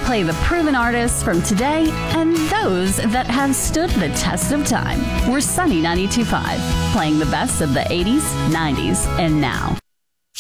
play the proven artists from today and those that have stood the test of time. We're Sunny 92.5, playing the best of the 80s, 90s, and now.